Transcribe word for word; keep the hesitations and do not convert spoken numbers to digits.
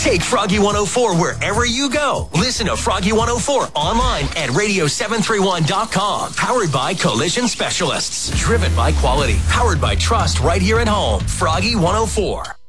Take Froggy one oh four wherever you go. Listen to Froggy one oh four online at radio seven three one dot com. Powered by Collision Specialists. Driven by quality. Powered by trust right here at home. Froggy one oh four.